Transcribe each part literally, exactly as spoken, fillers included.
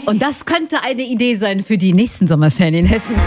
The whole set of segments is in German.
Und das könnte eine Idee sein für die nächsten Sommerferien in Hessen.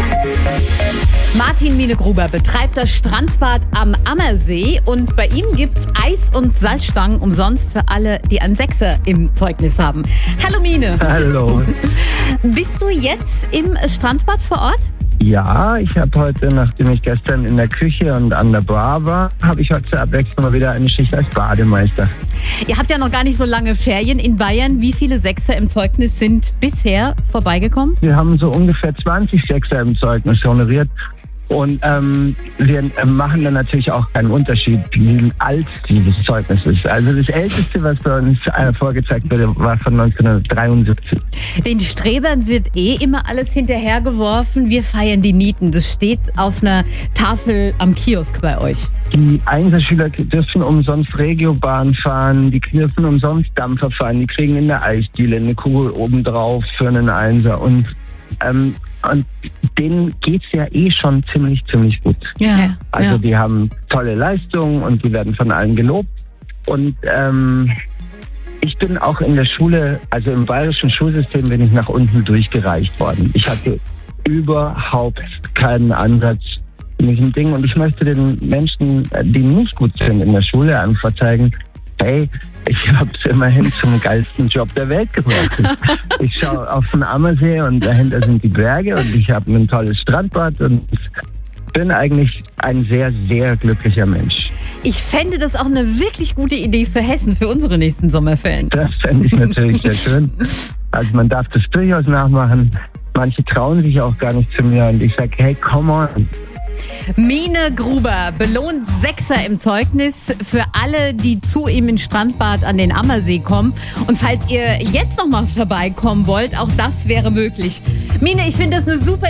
Martin Mine Gruber betreibt das Strandbad am Ammersee und bei ihm gibt's Eis und Salzstangen umsonst für alle, die einen Sechser im Zeugnis haben. Hallo Mine. Hallo. Bist du jetzt im Strandbad vor Ort? Ja, ich habe heute, nachdem ich gestern in der Küche und an der Bar war, habe ich heute zur Abwechslung mal wieder eine Schicht als Bademeister. Ihr habt ja noch gar nicht so lange Ferien in Bayern. Wie viele Sechser im Zeugnis sind bisher vorbeigekommen? Wir haben so ungefähr zwanzig Sechser im Zeugnis honoriert. Und ähm, wir äh, machen dann natürlich auch keinen Unterschied, wie alt dieses Zeugnis ist. Also das Älteste, was bei uns äh, vorgezeigt wurde, war von neunzehnhundertdreiundsiebzig. Den Strebern wird eh immer alles hinterhergeworfen. Wir feiern die Nieten. Das steht auf einer Tafel am Kiosk bei euch. Die Einserschüler dürfen umsonst Regiobahn fahren, die dürfen umsonst Dampfer fahren, die kriegen in der Eisdiele eine Kugel obendrauf für einen Einser. Und ähm, Und denen geht's ja eh schon ziemlich, ziemlich gut. Ja, also ja. Die haben tolle Leistungen und die werden von allen gelobt. Und ähm, ich bin auch in der Schule, also im bayerischen Schulsystem bin ich nach unten durchgereicht worden. Ich hatte überhaupt keinen Ansatz in diesem Ding. Und ich möchte den Menschen, die nicht gut sind in der Schule, einfach zeigen, hey, ich habe es immerhin zum geilsten Job der Welt gebracht. Ich schaue auf den Ammersee und dahinter sind die Berge und ich habe ein tolles Strandbad und bin eigentlich ein sehr, sehr glücklicher Mensch. Ich fände das auch eine wirklich gute Idee für Hessen, für unsere nächsten Sommerferien. Das fände ich natürlich sehr schön. Also man darf das durchaus nachmachen. Manche trauen sich auch gar nicht zu mir und ich sage, hey, come on. Mine Gruber belohnt Sechser im Zeugnis für alle, die zu ihm ins Strandbad an den Ammersee kommen. Und falls ihr jetzt noch mal vorbeikommen wollt, auch das wäre möglich. Mine, ich finde das eine super